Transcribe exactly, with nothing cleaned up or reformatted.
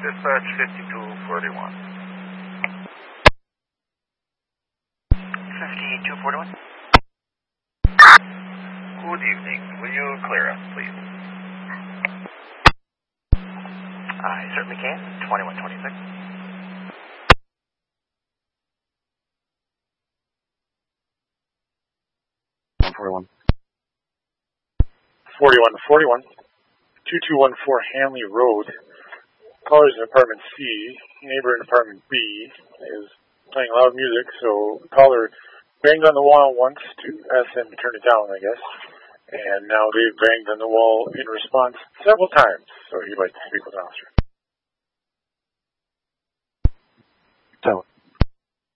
Dispatch fifty-two forty-one. fifty-two forty-one. Good evening. Will you clear us, please? I certainly can. twenty-one twenty-six. one forty-one. forty-one forty-one. two two one four Hanley Road. Caller's in apartment C. Neighbor in apartment B is playing loud music, so the caller banged on the wall once to ask them to turn it down, I guess. And now they've banged on the wall in response several times, so he'd like to speak with an officer.